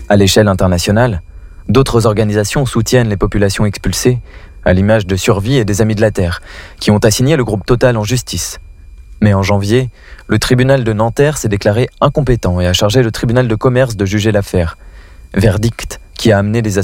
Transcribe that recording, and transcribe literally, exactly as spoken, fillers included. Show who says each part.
Speaker 1: À l'échelle internationale, d'autres organisations soutiennent les populations expulsées, à l'image de Survie et des Amis de la Terre, qui ont assigné le groupe Total en justice. Mais en janvier, le tribunal de Nanterre s'est déclaré incompétent et a chargé le tribunal de commerce de juger l'affaire. Verdict qui a amené les